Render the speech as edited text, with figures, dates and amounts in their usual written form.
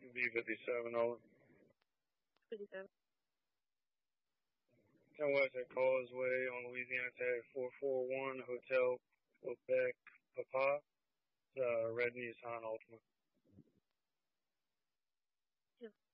B57 over. 57. 10 West at Causeway on Louisiana Tag 441, Hotel Quebec, Papa. Red Nissan Altima.